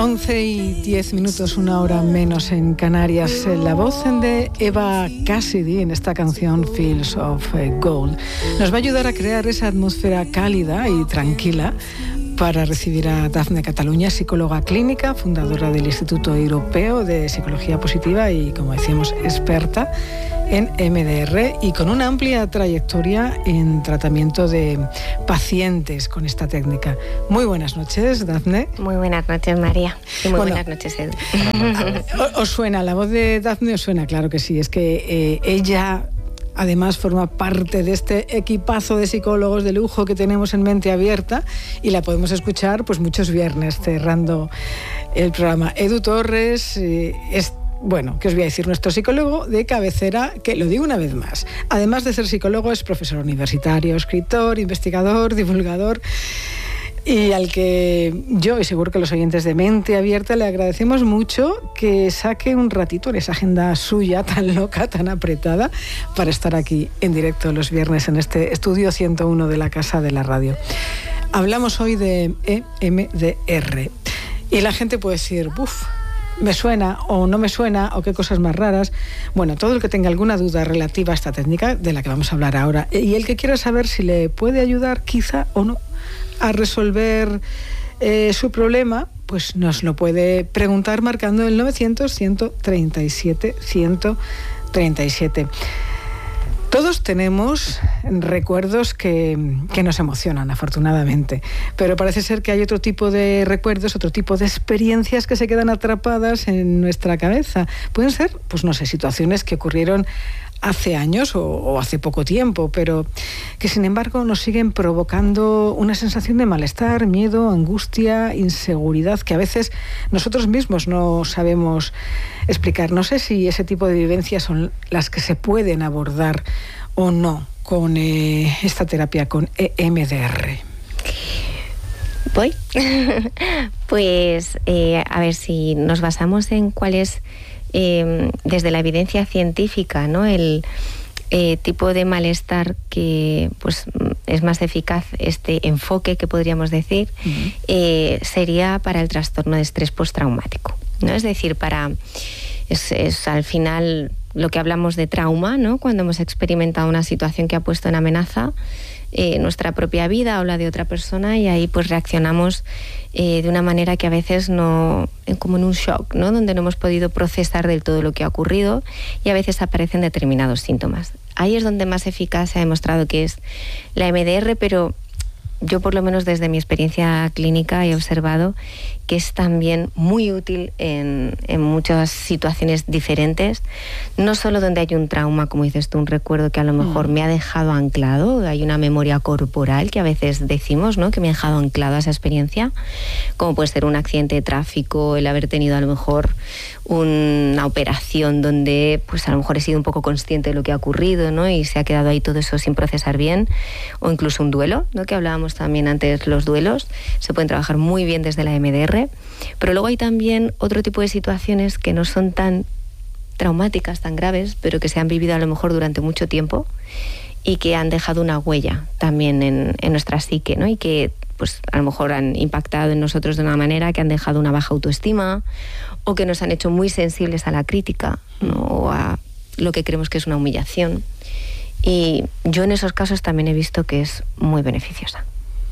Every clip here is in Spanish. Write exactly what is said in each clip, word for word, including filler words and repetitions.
once y diez minutos, una hora menos en Canarias. La voz de Eva Cassidy en esta canción Fields of Gold nos va a ayudar a crear esa atmósfera cálida y tranquila para recibir a Dafne Cataluña, psicóloga clínica, fundadora del Instituto Europeo de Psicología Positiva y, como decíamos, experta en M D R y con una amplia trayectoria en tratamiento de pacientes con esta técnica. Muy buenas noches, Dafne. Muy buenas noches, María. Y muy bueno, buenas noches, Edu. ¿Os suena la voz de Dafne? ¿Os suena? Claro que sí. Es que eh, ella... además forma parte de este equipazo de psicólogos de lujo que tenemos en Mente Abierta y la podemos escuchar pues muchos viernes cerrando el programa. Edu Torres eh, es, bueno, ¿qué os voy a decir? Nuestro psicólogo de cabecera, que lo digo una vez más. Además de ser psicólogo, es profesor universitario, escritor, investigador, divulgador, y al que yo y seguro que los oyentes de Mente Abierta le agradecemos mucho que saque un ratito en esa agenda suya tan loca, tan apretada, para estar aquí en directo los viernes en este estudio ciento uno de la Casa de la Radio. Hablamos hoy de E M D R y la gente puede decir, uff, me suena o no me suena o qué cosas más raras. Bueno, todo el que tenga alguna duda relativa a esta técnica de la que vamos a hablar ahora y el que quiera saber si le puede ayudar quizá o no a resolver eh, su problema, pues nos lo puede preguntar marcando el novecientos, ciento treinta y siete, ciento treinta y siete. Todos tenemos recuerdos que, que nos emocionan, afortunadamente, pero parece ser que hay otro tipo de recuerdos, otro tipo de experiencias que se quedan atrapadas en nuestra cabeza. Pueden ser, pues no sé, situaciones que ocurrieron hace años o, o hace poco tiempo, pero que sin embargo nos siguen provocando una sensación de malestar, miedo, angustia, inseguridad, que a veces nosotros mismos no sabemos explicar. No sé si ese tipo de vivencias son las que se pueden abordar o no con eh, esta terapia, con E M D R. ¿Voy? Pues eh, a ver, si nos basamos en cuál es Eh, desde la evidencia científica, ¿no? El eh, tipo de malestar que pues es más eficaz, este enfoque que podríamos decir, uh-huh. eh, sería para el trastorno de estrés postraumático, ¿no? Es decir, para es, es al final lo que hablamos de trauma, ¿no? Cuando hemos experimentado una situación que ha puesto en amenaza eh, nuestra propia vida o la de otra persona, y ahí pues reaccionamos Eh, de una manera que a veces no, como en un shock, ¿no? Donde no hemos podido procesar del todo lo que ha ocurrido y a veces aparecen determinados síntomas. Ahí es donde más eficaz se ha demostrado que es la E M D R, pero yo por lo menos desde mi experiencia clínica he observado que es también muy útil en, en muchas situaciones diferentes, no solo donde hay un trauma, como dices tú, un recuerdo que a lo mejor mm. me ha dejado anclado, hay una memoria corporal que a veces decimos, ¿no? Que me ha dejado anclado a esa experiencia, como puede ser un accidente de tráfico, el haber tenido a lo mejor una operación donde pues a lo mejor he sido un poco consciente de lo que ha ocurrido, ¿no? Y se ha quedado ahí todo eso sin procesar bien, o incluso un duelo, ¿no? Que hablábamos también antes, los duelos se pueden trabajar muy bien desde la E M D R. Pero luego hay también otro tipo de situaciones que no son tan traumáticas, tan graves, pero que se han vivido a lo mejor durante mucho tiempo y que han dejado una huella también en, en nuestra psique, ¿no? Y que pues a lo mejor han impactado en nosotros de una manera que han dejado una baja autoestima o que nos han hecho muy sensibles a la crítica, ¿no? O a lo que creemos que es una humillación. Y yo en esos casos también he visto que es muy beneficiosa.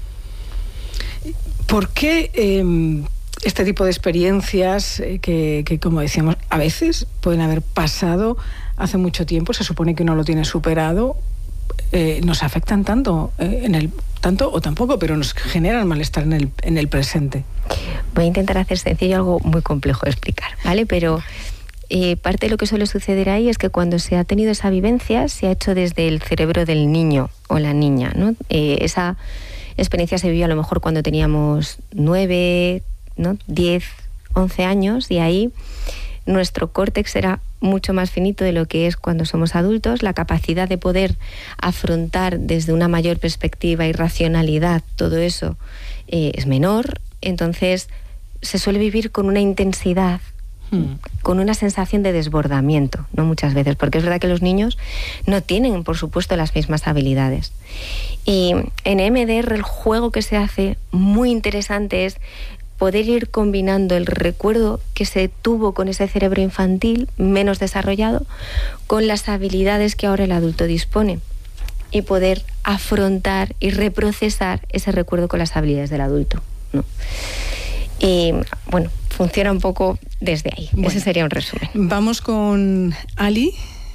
¿Por qué eh, este tipo de experiencias eh, que, que, como decíamos, a veces pueden haber pasado hace mucho tiempo, se supone que uno lo tiene superado, eh, nos afectan tanto, eh, en el tanto o tampoco, pero nos generan malestar en el, en el presente? Voy a intentar hacer sencillo algo muy complejo de explicar, ¿vale? Pero eh, parte de lo que suele suceder ahí es que cuando se ha tenido esa vivencia, se ha hecho desde el cerebro del niño o la niña, ¿no? Eh, esa experiencia se vivió a lo mejor cuando teníamos nueve, ¿no? diez, once años, y ahí nuestro córtex era mucho más finito de lo que es cuando somos adultos. La capacidad de poder afrontar desde una mayor perspectiva y racionalidad todo eso eh, es menor, entonces se suele vivir con una intensidad, hmm. con una sensación de desbordamiento, ¿no? Muchas veces, porque es verdad que los niños no tienen, por supuesto, las mismas habilidades. Y en E M D R el juego que se hace muy interesante es poder ir combinando el recuerdo que se tuvo con ese cerebro infantil menos desarrollado con las habilidades que ahora el adulto dispone y poder afrontar y reprocesar ese recuerdo con las habilidades del adulto, ¿no? Y bueno, funciona un poco desde ahí. Bueno, ese sería un resumen. Vamos con Ali.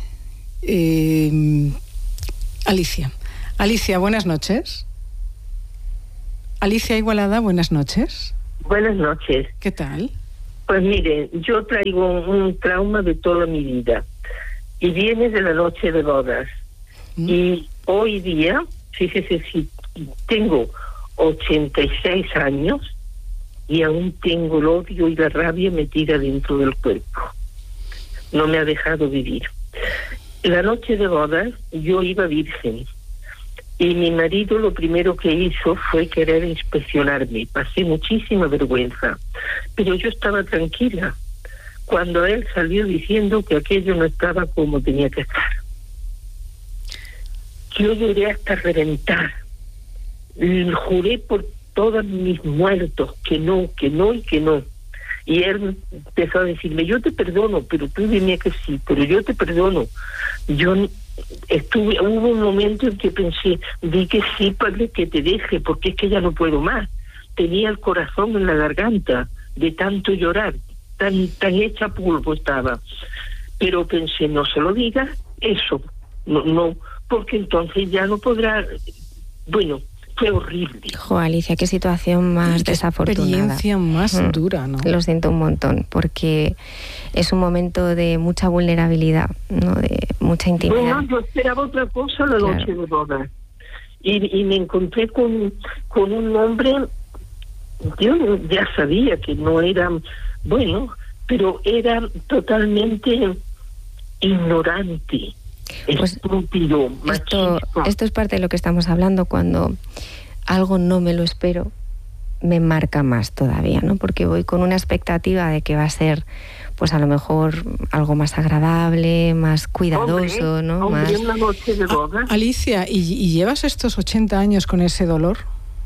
Eh, Alicia. Alicia, buenas noches. Alicia Igualada, buenas noches. Buenas noches. ¿Qué tal? Pues mire, yo traigo un trauma de toda mi vida y viene de la noche de bodas. ¿Mm? Y hoy día, fíjese, si tengo ochenta y seis años y aún tengo el odio y la rabia metida dentro del cuerpo. No me ha dejado vivir. La noche de bodas yo iba virgen. Y mi marido lo primero que hizo fue querer inspeccionarme. Pasé muchísima vergüenza. Pero yo estaba tranquila cuando él salió diciendo que aquello no estaba como tenía que estar. Yo lloré hasta reventar. Y juré por todos mis muertos que no, que no y que no. Y él empezó a decirme, yo te perdono, pero tú dime que sí, pero yo te perdono. Yo estuve, hubo un momento en que pensé, di que sí, padre, que te deje, porque es que ya no puedo más. Tenía el corazón en la garganta de tanto llorar, tan, tan hecha polvo estaba. Pero pensé, no se lo digas, eso, no, no, porque entonces ya no podrá, bueno, fue horrible. Jo, Alicia, qué situación más qué desafortunada. Experiencia más mm. dura, ¿no? Lo siento un montón, porque es un momento de mucha vulnerabilidad, ¿no? De mucha intimidad. Bueno, yo esperaba otra cosa la claro. noche de boda. Y, y me encontré con, con un hombre, yo ya sabía que no era, bueno, pero era totalmente ignorante. Pues estúpido, esto, esto es parte de lo que estamos hablando. Cuando algo no me lo espero, me marca más todavía, ¿no? Porque voy con una expectativa de que va a ser, pues a lo mejor algo más agradable, más cuidadoso, hombre, ¿no? Hombre, más... una noche de boda. Ah, Alicia, ¿y, ¿y llevas estos ochenta años con ese dolor?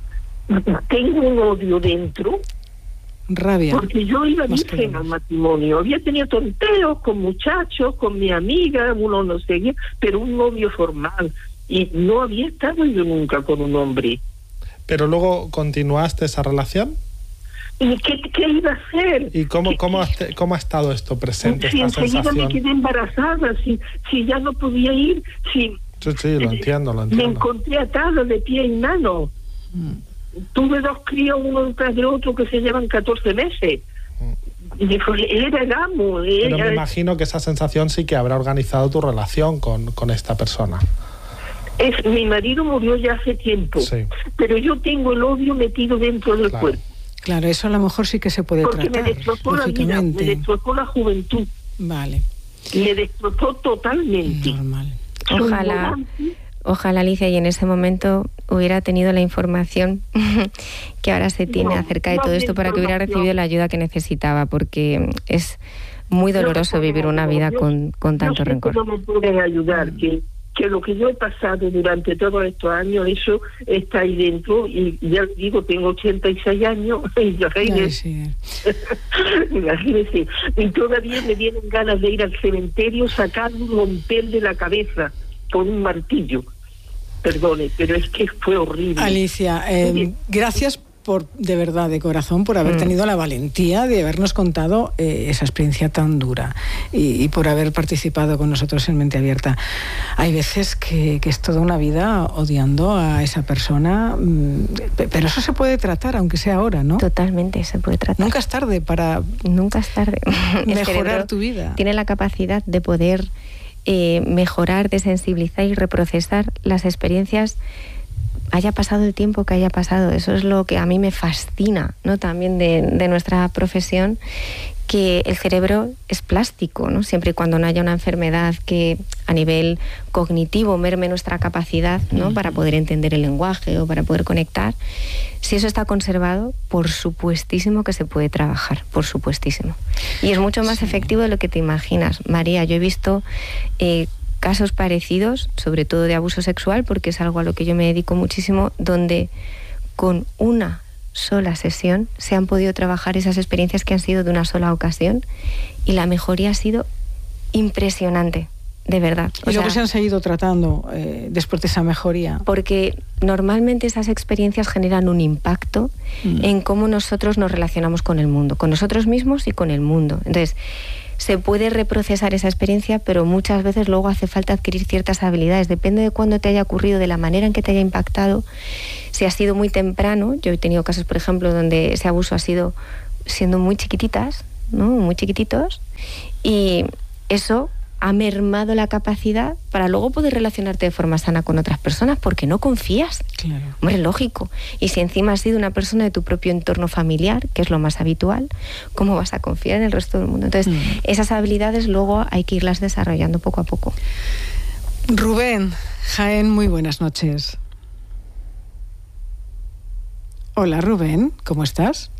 Tengo un odio dentro. Rabia. Porque yo iba virgen al matrimonio, había tenido tonteos con muchachos, con mi amiga, uno no seguía, pero un novio formal, y no había estado yo nunca con un hombre. ¿Pero luego continuaste esa relación? ¿Y qué, qué iba a hacer? ¿Y cómo, cómo, ha, cómo ha estado esto presente, si esta enseguida sensación? me quedé embarazada, si, si ya no podía ir, si... Sí, sí, lo entiendo, lo entiendo. Me encontré atada de pie y mano. Mm. Tuve dos críos uno detrás del otro que se llevan catorce meses. Mm. Y era el amo. Era... Pero me imagino que esa sensación sí que habrá organizado tu relación con, con esta persona. Es, mi marido murió ya hace tiempo, sí. Pero yo tengo el odio metido dentro del claro. cuerpo. Claro, eso a lo mejor sí que se puede Porque tratar. Porque me destrozó la vida, me destrozó la juventud. Vale. Me destrozó totalmente. Normal. Ojalá... Ojalá, Alicia, y en ese momento hubiera tenido la información que ahora se tiene no, acerca de no todo esto para que hubiera recibido la ayuda que necesitaba, porque es muy doloroso no vivir una vida yo, con, con tanto yo rencor. No me pueden ayudar, que, que lo que yo he pasado durante todos estos años, eso está ahí dentro, y ya digo, tengo ochenta y seis años, y ya sí. Imagínese, y todavía me vienen ganas de ir al cementerio, sacar un montón de la cabeza con un martillo. Perdone, pero es que fue horrible. Alicia, eh, gracias por, de verdad, de corazón, por haber mm. tenido la valentía de habernos contado eh, esa experiencia tan dura y, y por haber participado con nosotros en Mente Abierta. Hay veces que, que es toda una vida odiando a esa persona, mmm, pero eso se puede tratar, aunque sea ahora, ¿no? Totalmente, se puede tratar. Nunca es tarde para Nunca es tarde. mejorar tu vida. Tiene la capacidad de poder Eh, mejorar, desensibilizar y reprocesar las experiencias, haya pasado el tiempo que haya pasado. Eso es lo que a mí me fascina, ¿no? También de, de nuestra profesión, que el cerebro es plástico, ¿no? Siempre y cuando no haya una enfermedad que a nivel cognitivo merme nuestra capacidad, ¿no? Para poder entender el lenguaje o para poder conectar. Si eso está conservado, por supuestísimo que se puede trabajar, por supuestísimo. Y es mucho más sí. efectivo de lo que te imaginas. María, yo he visto eh, casos parecidos, sobre todo de abuso sexual, porque es algo a lo que yo me dedico muchísimo, donde con una sola sesión se han podido trabajar esas experiencias que han sido de una sola ocasión y la mejoría ha sido impresionante, de verdad. ¿Y o luego sea, se han seguido tratando eh, después de esa mejoría? Porque normalmente esas experiencias generan un impacto mm. en cómo nosotros nos relacionamos con el mundo, con nosotros mismos y con el mundo. Entonces, se puede reprocesar esa experiencia, pero muchas veces luego hace falta adquirir ciertas habilidades. Depende de cuándo te haya ocurrido, de la manera en que te haya impactado. Si ha sido muy temprano, yo he tenido casos, por ejemplo, donde ese abuso ha sido siendo muy chiquititas, ¿no? Muy chiquititos, y eso ha mermado la capacidad para luego poder relacionarte de forma sana con otras personas, porque no confías. Claro. Hombre, lógico. Y si encima has sido una persona de tu propio entorno familiar, que es lo más habitual, ¿cómo vas a confiar en el resto del mundo? Entonces, mm. esas habilidades luego hay que irlas desarrollando poco a poco. Rubén, Jaén, muy buenas noches. Hola, Rubén, ¿cómo estás?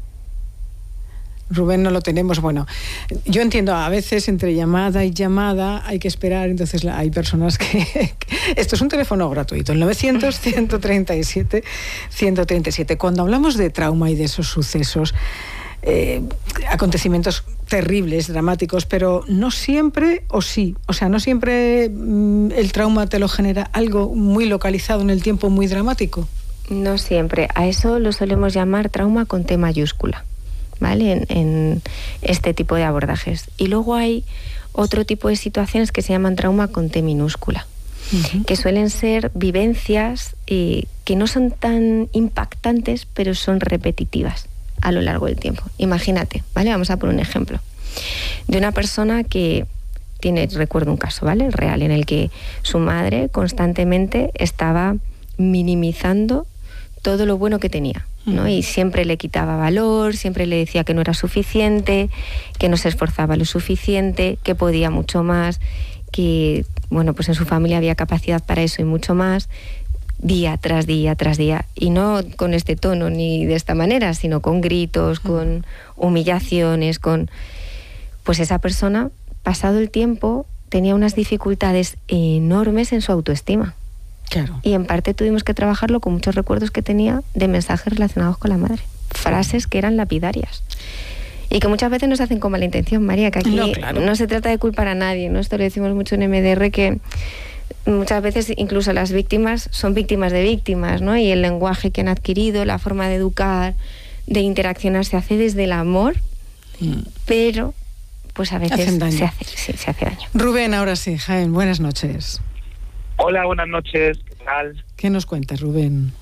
Rubén no lo tenemos. Bueno, yo entiendo, a veces entre llamada y llamada hay que esperar, entonces hay personas que... que esto es un teléfono gratuito, el novecientos, ciento treinta y siete, ciento treinta y siete. Cuando hablamos de trauma y de esos sucesos, eh, acontecimientos terribles, dramáticos, pero no siempre, o sí, o sea, no siempre mmm, el trauma te lo genera algo muy localizado en el tiempo, muy dramático. No siempre. A eso lo solemos llamar trauma con T mayúscula, ¿vale? En, en este tipo de abordajes. Y luego hay otro tipo de situaciones que se llaman trauma con T minúscula, uh-huh. que suelen ser vivencias eh, que no son tan impactantes, pero son repetitivas a lo largo del tiempo. Imagínate, ¿vale? Vamos a poner un ejemplo de una persona que tiene, recuerdo un caso, ¿vale? Real, en el que su madre constantemente estaba minimizando todo lo bueno que tenía, ¿no? Y siempre le quitaba valor, siempre le decía que no era suficiente, que no se esforzaba lo suficiente, que podía mucho más, que, bueno, pues en su familia había capacidad para eso y mucho más, día tras día tras día. Y no con este tono ni de esta manera, sino con gritos, con humillaciones, con... Pues esa persona, pasado el tiempo, tenía unas dificultades enormes en su autoestima. Claro. Y en parte tuvimos que trabajarlo con muchos recuerdos que tenía de mensajes relacionados con la madre. Frases que eran lapidarias. Y que muchas veces nos hacen con mala intención, María, que aquí no, claro. no se trata de culpar a nadie, ¿no? Esto lo decimos mucho en M D R, que muchas veces incluso las víctimas son víctimas de víctimas, ¿no? Y el lenguaje que han adquirido, la forma de educar, de interaccionar, se hace desde el amor, mm. pero pues a veces se hace, sí, se hace daño. Rubén, ahora sí, Jaén, buenas noches. Hola, buenas noches, ¿qué tal? ¿Qué nos cuentas, Rubén?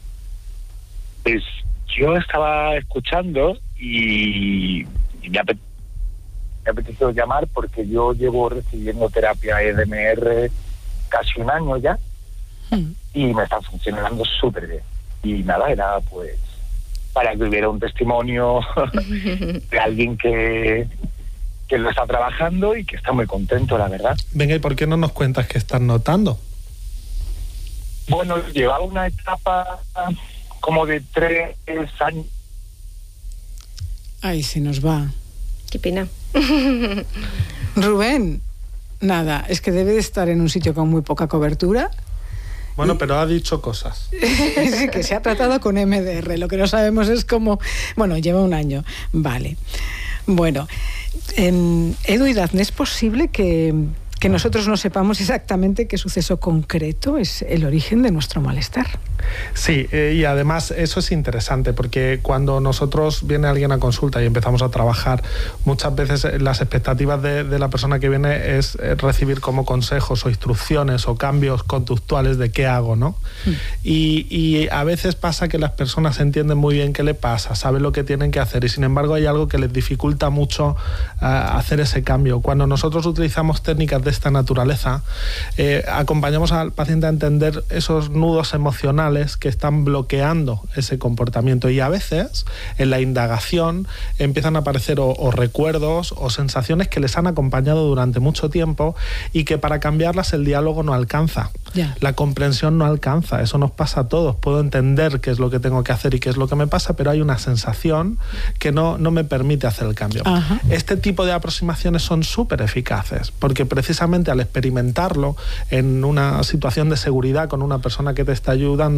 Pues yo estaba escuchando y, y me, apet- me apeteció llamar porque yo llevo recibiendo terapia E D M R casi un año ya hmm. y me está funcionando súper bien. Y nada, era pues para que hubiera un testimonio de alguien que... que lo está trabajando y que está muy contento, la verdad. Venga, ¿y por qué no nos cuentas qué estás notando? Bueno, llevaba una etapa como de tres años. Ay, se nos va. Qué pena. Rubén, nada, es que debe de estar en un sitio con muy poca cobertura. Bueno, y... pero ha dicho cosas. Sí, que se ha tratado con M D R. Lo que no sabemos es cómo... Bueno, lleva un año. Vale. Bueno, eh, Edu y Dafne, ¿es posible que, que nosotros no sepamos exactamente qué suceso concreto es el origen de nuestro malestar? Sí, eh, y además eso es interesante porque cuando nosotros viene alguien a consulta y empezamos a trabajar, muchas veces las expectativas de, de la persona que viene es recibir como consejos o instrucciones o cambios conductuales de qué hago, ¿no? Mm. Y, y a veces pasa que las personas entienden muy bien qué le pasa, saben lo que tienen que hacer y sin embargo hay algo que les dificulta mucho uh, hacer ese cambio. Cuando nosotros utilizamos técnicas de esta naturaleza, eh, acompañamos al paciente a entender esos nudos emocionales que están bloqueando ese comportamiento y a veces en la indagación empiezan a aparecer o, o recuerdos o sensaciones que les han acompañado durante mucho tiempo y que para cambiarlas el diálogo no alcanza, yeah. la comprensión no alcanza, eso nos pasa a todos, puedo entender qué es lo que tengo que hacer y qué es lo que me pasa, pero hay una sensación que no, no me permite hacer el cambio. Uh-huh. Este tipo de aproximaciones son súper eficaces porque precisamente al experimentarlo en una situación de seguridad con una persona que te está ayudando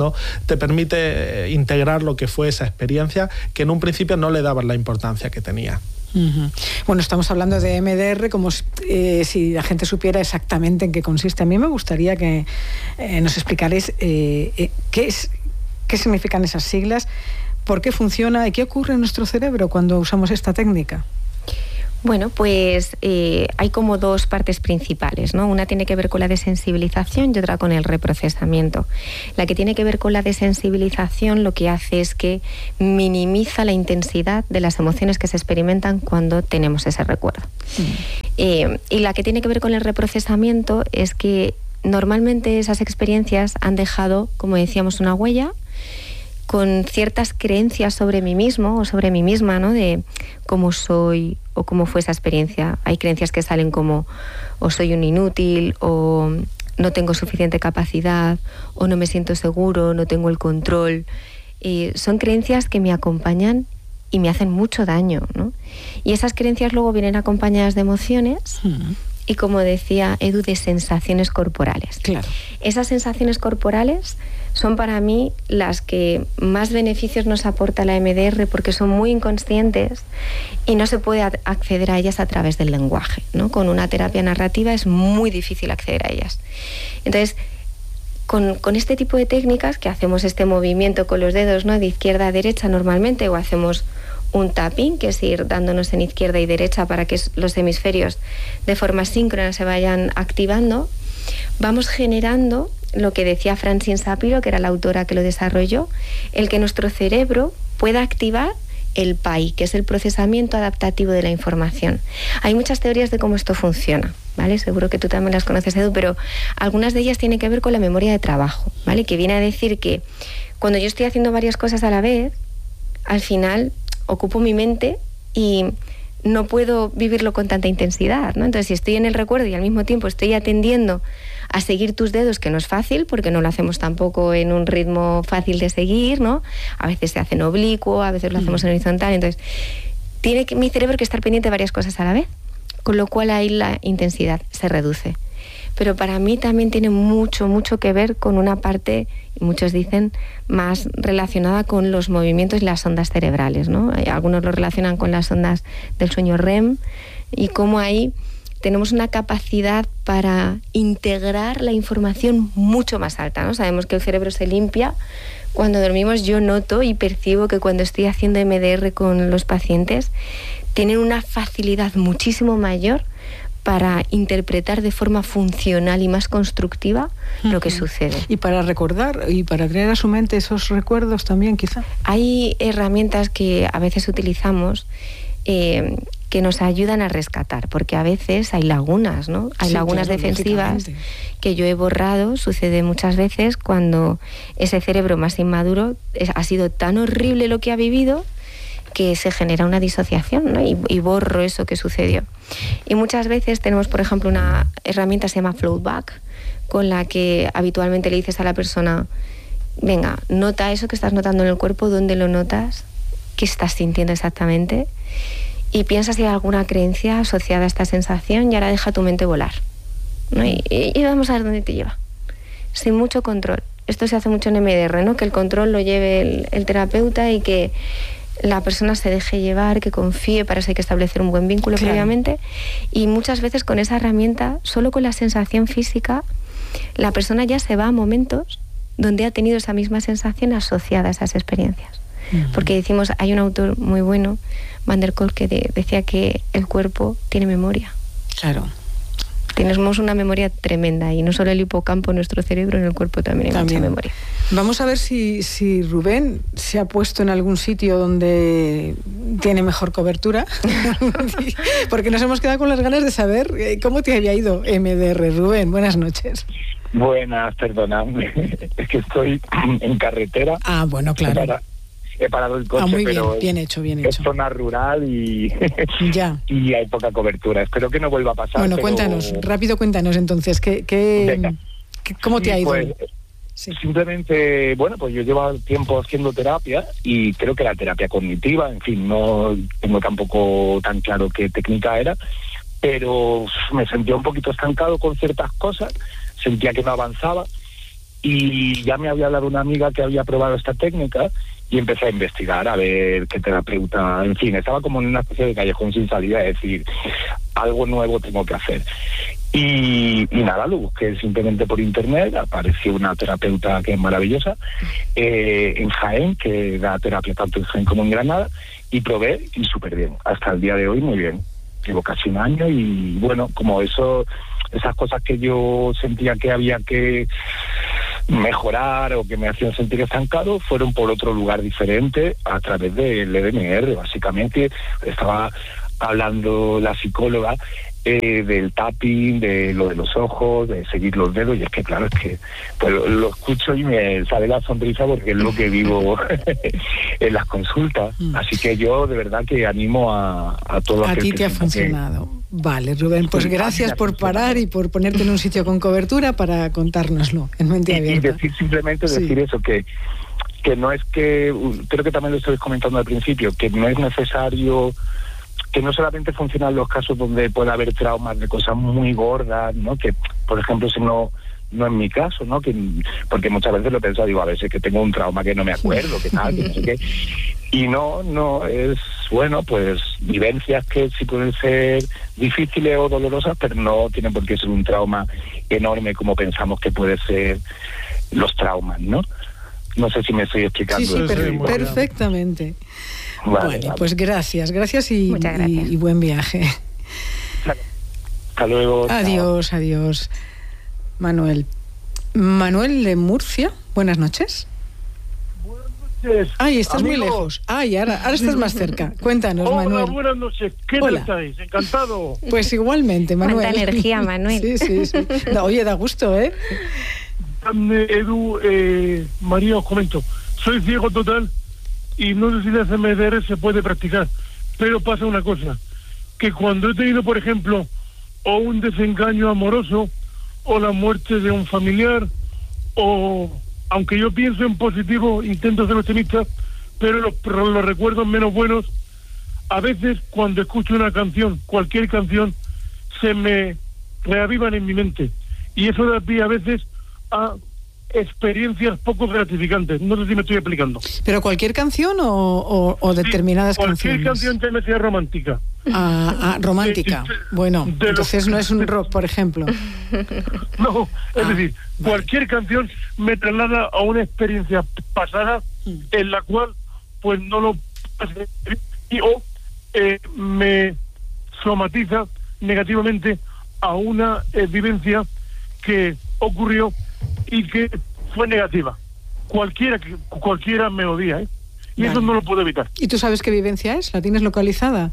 trabajando, te permite integrar lo que fue esa experiencia que en un principio no le dabas la importancia que tenía. Uh-huh. Bueno, estamos hablando de M D R como eh, si la gente supiera exactamente en qué consiste. A mí me gustaría que eh, nos explicarais eh, eh, qué es, qué significan esas siglas, por qué funciona y qué ocurre en nuestro cerebro cuando usamos esta técnica. Bueno, pues eh, hay como dos partes principales, ¿no? Una tiene que ver con la desensibilización y otra con el reprocesamiento. La que tiene que ver con la desensibilización lo que hace es que minimiza la intensidad de las emociones que se experimentan cuando tenemos ese recuerdo. Sí. Eh, y la que tiene que ver con el reprocesamiento es que normalmente esas experiencias han dejado, como decíamos, una huella con ciertas creencias sobre mí mismo o sobre mí misma, ¿no? De cómo soy o cómo fue esa experiencia. Hay creencias que salen como o soy un inútil, o no tengo suficiente capacidad, o no me siento seguro, no tengo el control. Eh, son creencias que me acompañan y me hacen mucho daño, ¿no? Y esas creencias luego vienen acompañadas de emociones uh-huh. y, como decía Edu, de sensaciones corporales. Claro. Esas sensaciones corporales son para mí las que más beneficios nos aporta la M D R, porque son muy inconscientes y no se puede acceder a ellas a través del lenguaje, ¿no? Con una terapia narrativa es muy difícil acceder a ellas. Entonces, con, con este tipo de técnicas, que hacemos este movimiento con los dedos, ¿no? De izquierda a derecha normalmente, o hacemos un tapping, que es ir dándonos en izquierda y derecha para que los hemisferios de forma síncrona se vayan activando, vamos generando lo que decía Francine Shapiro, que era la autora que lo desarrolló, el que nuestro cerebro pueda activar el P A I, que es el procesamiento adaptativo de la información. Hay muchas teorías de cómo esto funciona, ¿vale? Seguro que tú también las conoces, Edu, pero algunas de ellas tienen que ver con la memoria de trabajo, ¿vale? Que viene a decir que cuando yo estoy haciendo varias cosas a la vez, al final ocupo mi mente y no puedo vivirlo con tanta intensidad, ¿no? Entonces, si estoy en el recuerdo y al mismo tiempo estoy atendiendo a seguir tus dedos, que no es fácil, porque no lo hacemos tampoco en un ritmo fácil de seguir, ¿no? A veces se hace en oblicuo, a veces lo hacemos en horizontal, entonces tiene que, mi cerebro que estar pendiente de varias cosas a la vez, con lo cual ahí la intensidad se reduce. Pero para mí también tiene mucho, mucho que ver con una parte, y muchos dicen, más relacionada con los movimientos y las ondas cerebrales, ¿no? Algunos lo relacionan con las ondas del sueño R E M, y cómo ahí tenemos una capacidad para integrar la información mucho más alta, ¿no? Sabemos que el cerebro se limpia cuando dormimos. Yo noto y percibo que cuando estoy haciendo M D R con los pacientes, tienen una facilidad muchísimo mayor para interpretar de forma funcional y más constructiva uh-huh. lo que sucede. Y para recordar y para traer a su mente esos recuerdos también, quizá. Hay herramientas que a veces utilizamos eh, que nos ayudan a rescatar, porque a veces hay lagunas, ¿no? Hay sí, lagunas claro, defensivas que yo he borrado. Sucede muchas veces cuando ese cerebro más inmaduro es, ha sido tan horrible lo que ha vivido, que se genera una disociación, ¿no? y, y borro eso que sucedió. Y muchas veces tenemos, por ejemplo, una herramienta que se llama Floatback, con la que habitualmente le dices a la persona, venga, nota eso que estás notando en el cuerpo, dónde lo notas, qué estás sintiendo exactamente, y piensa si hay alguna creencia asociada a esta sensación, y ahora deja tu mente volar, ¿no? y, y vamos a ver dónde te lleva, sin mucho control. Esto se hace mucho en M D R, ¿no? Que el control lo lleve el, el terapeuta y que la persona se deje llevar, que confíe. Para eso hay que establecer un buen vínculo claro. previamente, y muchas veces con esa herramienta, solo con la sensación física, la persona ya se va a momentos donde ha tenido esa misma sensación asociada a esas experiencias. Uh-huh. Porque decimos, hay un autor muy bueno, Van der Kolk, que de, decía que el cuerpo tiene memoria. Claro. Tenemos una memoria tremenda, y no solo el hipocampo, nuestro cerebro, en el cuerpo también hay también. mucha memoria. Vamos a ver si, si Rubén se ha puesto en algún sitio donde tiene mejor cobertura, porque nos hemos quedado con las ganas de saber cómo te había ido M D R. Rubén, buenas noches. Buenas, perdonadme, es que estoy en carretera. Ah, bueno, claro. Para... He parado el coche, ah, muy pero bien, bien hecho, bien es hecho. zona rural y, ya. y hay poca cobertura. Espero que no vuelva a pasar. Bueno, pero... cuéntanos, rápido cuéntanos entonces, ¿qué, qué, qué, ¿cómo te sí, ha ido? Pues, sí. Simplemente, bueno, pues yo llevo tiempo haciendo terapia, y creo que la terapia cognitiva, en fin, no tengo tampoco tan claro qué técnica era, pero me sentía un poquito estancado con ciertas cosas, sentía que no avanzaba. y ya me había hablado una amiga que había probado esta técnica y empecé a investigar, a ver qué terapeuta, en fin, estaba como en una especie de callejón sin salida, es decir, algo nuevo tengo que hacer. Y, y nada, lo busqué simplemente por internet, apareció una terapeuta que es maravillosa, eh, en Jaén, que da terapia tanto en Jaén como en Granada, y probé y súper bien, hasta el día de hoy muy bien. Llevo casi un año y bueno, como eso, esas cosas que yo sentía que había que mejorar o que me hacían sentir estancado fueron por otro lugar diferente a través del E D M R. Básicamente estaba hablando la psicóloga eh, del tapping, de lo de los ojos, de seguir los dedos, y es que claro, es que pues lo, lo escucho y me sale la sonrisa porque es lo que vivo en las consultas. Mm. Así que yo de verdad que animo a, a todos. A ti te ha funcionado. Que... Vale, Rubén, pues gracias por parar y por ponerte en un sitio con cobertura para contárnoslo en Mente Abierta. Y decir simplemente, sí. decir eso, que que no es que, creo que también lo estoy comentando al principio, que no es necesario, que no solamente funcionan los casos donde puede haber traumas de cosas muy gordas, ¿no? Que, por ejemplo, si no... no en mi caso, ¿no? Que, porque muchas veces lo he pensado, digo, a veces que tengo un trauma que no me acuerdo, que tal, que no sé qué. Y no, no, es, bueno, pues vivencias que sí pueden ser difíciles o dolorosas, pero no tienen por qué ser un trauma enorme como pensamos que puede ser los traumas, ¿no? No sé si me estoy explicando. Sí, sí, per- perfectamente. Vale, bueno, vale. Pues gracias, gracias y, gracias. y, y buen viaje. Hasta luego. Adiós, chao. Adiós. Manuel. Manuel de Murcia, buenas noches. Buenas noches. Ay, estás amigos. Muy lejos. Ay, ahora, ahora estás más cerca. Cuéntanos, Hola, Manuel. Buenas noches. ¿Qué tal estáis? Encantado. Pues igualmente, Manuel. Cuánta energía, Manuel. Sí, sí, sí. No, oye, da gusto, ¿eh? Edu, eh, María, os comento. Soy ciego total y no sé si la C M D R se puede practicar, pero pasa una cosa, que cuando he tenido, por ejemplo, o un desengaño amoroso, o la muerte de un familiar, o aunque yo pienso en positivo, intento ser optimista, pero los, los recuerdos menos buenos, a veces cuando escucho una canción, cualquier canción, se me reavivan en mi mente, y eso da pie a veces a experiencias poco gratificantes. No sé si me estoy explicando. ¿Pero cualquier canción o, o, o determinadas sí, cualquier canciones? Cualquier canción te me sea romántica. Ah, ah, romántica. De, de, bueno, de entonces lo, no es un rock, por ejemplo. No, es ah, decir, vale. Cualquier canción me traslada a una experiencia pasada mm. en la cual pues no lo y o eh, me somatiza negativamente a una eh, vivencia que ocurrió y que fue negativa. Cualquiera cualquiera me odia, ¿eh? Y vale. Eso no lo puedo evitar. ¿Y tú sabes qué vivencia es? ¿La tienes localizada?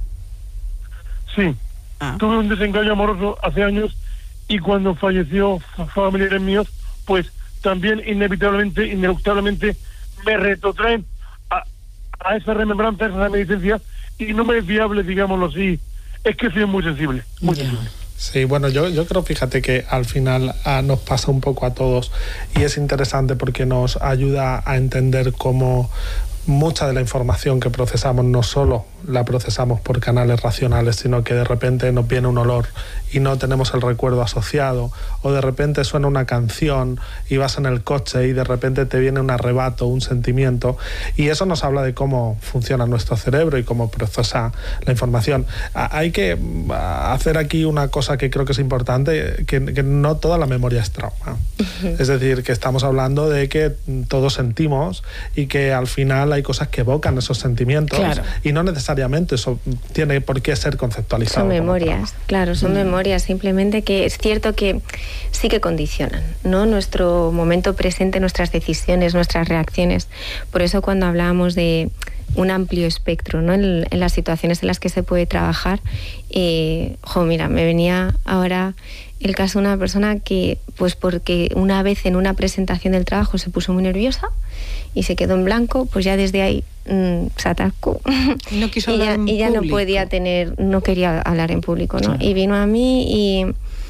Sí. Ah. Tuve un desengaño amoroso hace años y cuando falleció familiares míos, pues también inevitablemente, ineluctablemente me retrotraen a, a esa remembranza, a esa reminiscencia, y no me es viable, digámoslo así. Es que soy muy sensible, muy yeah. sensible. Sí, bueno, yo, yo creo, fíjate que al final ah, nos pasa un poco a todos y es interesante porque nos ayuda a entender cómo mucha de la información que procesamos no solo la procesamos por canales racionales, sino que de repente nos viene un olor y no tenemos el recuerdo asociado, o de repente suena una canción y vas en el coche y de repente te viene un arrebato, un sentimiento, y eso nos habla de cómo funciona nuestro cerebro y cómo procesa la información. Hay que hacer aquí una cosa que creo que es importante, que, que no toda la memoria es trauma. Uh-huh. Es decir, que estamos hablando de que todos sentimos y que al final hay cosas que evocan esos sentimientos, claro. Y no necesariamente eso tiene por qué ser conceptualizado. Son memorias, claro, son mm. memorias, simplemente que es cierto que sí que condicionan, ¿no? Nuestro momento presente, nuestras decisiones, nuestras reacciones. Por eso cuando hablábamos de un amplio espectro, ¿no? En, en las situaciones en las que se puede trabajar, eh, jo, mira, me venía ahora el caso de una persona que, pues porque una vez en una presentación del trabajo se puso muy nerviosa y se quedó en blanco, pues ya desde ahí mmm, se atascó. Y no quiso hablar ella, en ella público. no podía tener, no quería hablar en público, ¿no? Sí. Y vino a mí y,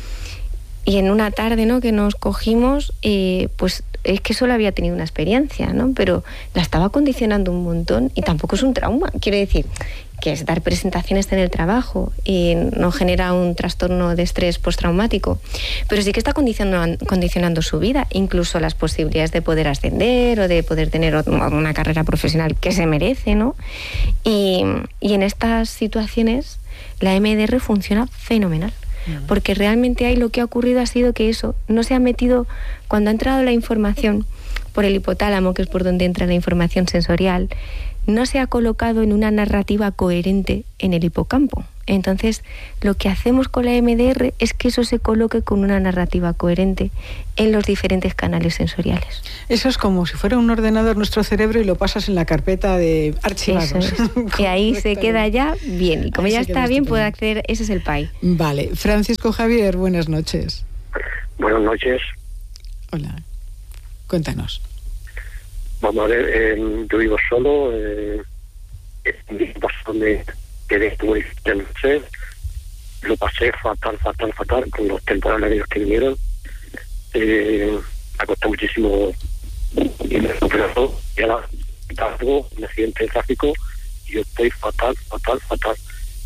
y en una tarde, ¿no? que nos cogimos, eh, pues es que solo había tenido una experiencia, ¿no? Pero la estaba condicionando un montón y tampoco es un trauma. Quiero decir que es dar presentaciones en el trabajo y no genera un trastorno de estrés postraumático, pero sí que está condicionando, condicionando su vida, incluso las posibilidades de poder ascender o de poder tener una carrera profesional que se merece, ¿no? Y, y en estas situaciones la M D R funciona fenomenal. Porque realmente ahí lo que ha ocurrido ha sido que eso no se ha metido, cuando ha entrado la información por el hipotálamo, que es por donde entra la información sensorial, no se ha colocado en una narrativa coherente en el hipocampo. Entonces, lo que hacemos con la M D R es que eso se coloque con una narrativa coherente en los diferentes canales sensoriales. Eso es como si fuera un ordenador nuestro cerebro y lo pasas en la carpeta de archivados. Eso es. Y ahí se queda ya bien. Y como ahí ya está bien, puede acceder. Ese es el P A I. Vale. Francisco Javier, buenas noches. Buenas noches. Hola. Cuéntanos. Vamos a ver, eh, yo vivo solo. Eh, me quedé muy ya no sé, lo pasé fatal, fatal, fatal con los temporales que vinieron. Eh, me costó muchísimo y me recuperó. Y ahora algo, un accidente de tráfico y yo estoy fatal, fatal, fatal.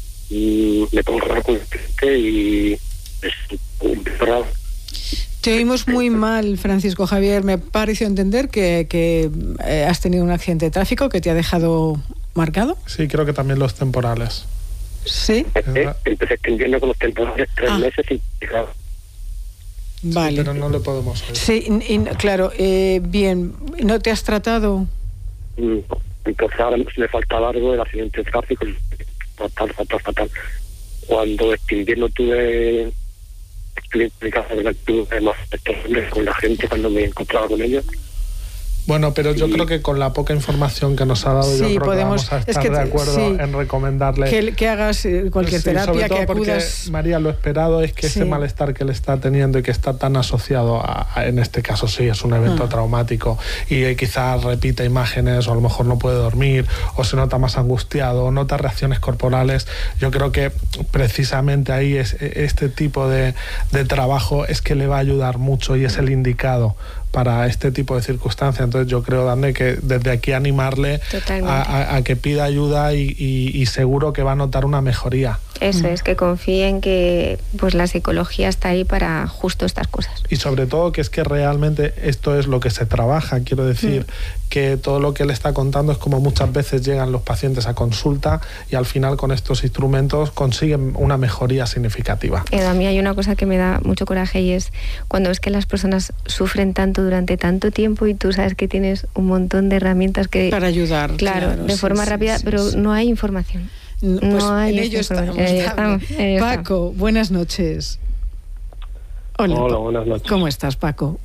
Y me pongo raro con el cliente y es un raro. Te oímos muy mal, Francisco Javier. Me pareció entender que, que eh, has tenido un accidente de tráfico que te ha dejado marcado. Sí, creo que también los temporales. Sí. Empecé, empecé extendiendo con los temporales tres ah. meses sin fijar. Vale. Sí, pero no le podemos oír. Sí, y, claro. Eh, bien, ¿no te has tratado? Mm, entonces ahora me faltaba algo del accidente de tráfico. Fatal, fatal, fatal. Cuando este invierno tuve... Estuve implicado en la actitud más con la gente cuando me encontraba con ellos. Bueno, pero yo sí. creo que con la poca información que nos ha dado, sí, yo creo podemos, que vamos a estar es que, de acuerdo sí, en recomendarle que, que hagas cualquier sí, terapia, sobre todo que acudas. Porque, María, lo esperado es que sí. ese malestar que le está teniendo y que está tan asociado a, a en este caso sí, es un evento ah. traumático y eh, quizás repite imágenes o a lo mejor no puede dormir o se nota más angustiado o nota reacciones corporales. Yo creo que precisamente ahí es, este tipo de, de trabajo es que le va a ayudar mucho y es el indicado para este tipo de circunstancias. Entonces yo creo, Dani, que desde aquí animarle a, a, a que pida ayuda y, y, y seguro que va a notar una mejoría. Eso mm. es, que confíe en que pues la psicología está ahí para justo estas cosas. Y sobre todo que es que realmente esto es lo que se trabaja, quiero decir, mm. que todo lo que le está contando es como muchas veces llegan los pacientes a consulta y al final con estos instrumentos consiguen una mejoría significativa. Eh, a mí hay una cosa que me da mucho coraje y es cuando ves que las personas sufren tanto durante tanto tiempo y tú sabes que tienes un montón de herramientas que... Para ayudar. Claro, claro de sí, forma sí, rápida, sí, pero sí. no hay información. No, pues no hay en ello estamos. Eh, estamos eh, Paco, estamos. Buenas noches. Hola, Hola, buenas noches. ¿Cómo estás, Paco?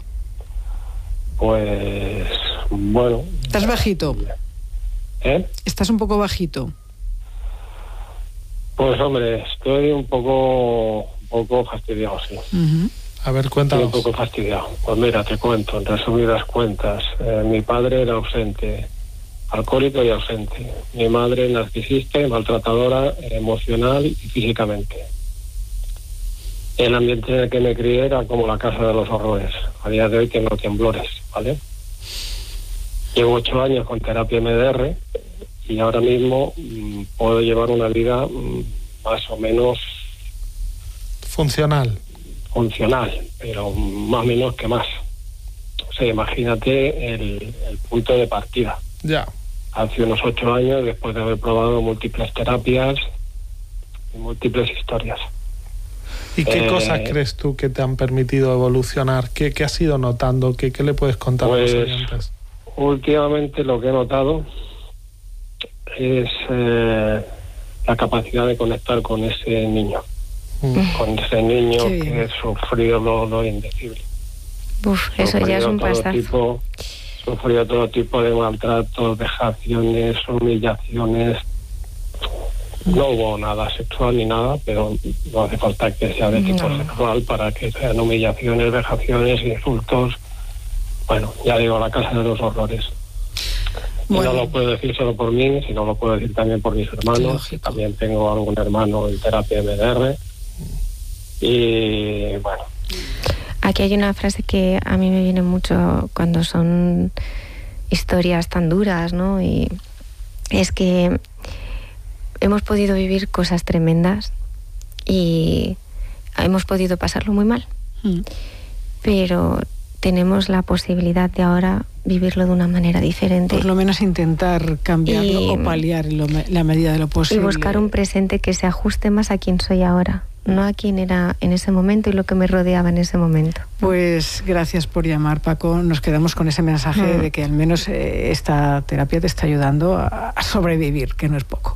Pues, bueno... ¿Estás bajito? ¿Eh? ¿Estás un poco bajito? Pues, hombre, estoy un poco, un poco fastidiado, sí. Uh-huh. A ver, cuéntanos. Estoy un poco fastidiado. Pues mira, te cuento, en resumidas cuentas. Eh, mi padre era ausente, alcohólico y ausente. Mi madre narcisista y maltratadora emocional y físicamente. El ambiente en el que me crié era como la casa de los horrores. A día de hoy tengo temblores, ¿vale? Llevo ocho años con terapia M D R y ahora mismo mmm, puedo llevar una vida mmm, más o menos... Funcional. Funcional, pero más o menos que más. O sea, imagínate el, el punto de partida. Ya. Hace unos ocho años, después de haber probado múltiples terapias y múltiples historias. ¿Y qué eh, cosas crees tú que te han permitido evolucionar? ¿Qué, qué has ido notando? ¿Qué, qué le puedes contar pues, a los oyentes? Últimamente lo que he notado es eh, la capacidad de conectar con ese niño. Mm. Con ese niño que ha sufrido lo, lo indecible. Uf, eso ya es un pasazo. Sufrido todo tipo de maltratos, vejaciones, humillaciones. No hubo nada sexual ni nada, pero no hace falta que sea de tipo no. sexual para que sean humillaciones, vejaciones, insultos. Bueno, ya digo, la casa de los horrores. Bueno. Y no lo puedo decir solo por mí, sino lo puedo decir también por mis hermanos. Sí, también tengo algún hermano en terapia M D R. Y bueno. Aquí hay una frase que a mí me viene mucho cuando son historias tan duras, ¿no? Y es que hemos podido vivir cosas tremendas y hemos podido pasarlo muy mal. Mm. Pero tenemos la posibilidad de ahora vivirlo de una manera diferente. Por lo menos intentar cambiarlo y, o paliar en lo, la medida de lo posible. Y buscar un presente que se ajuste más a quien soy ahora, no a quien era en ese momento y lo que me rodeaba en ese momento. Pues gracias por llamar, Paco. Nos quedamos con ese mensaje mm. de que al menos eh, esta terapia te está ayudando a, a sobrevivir, que no es poco.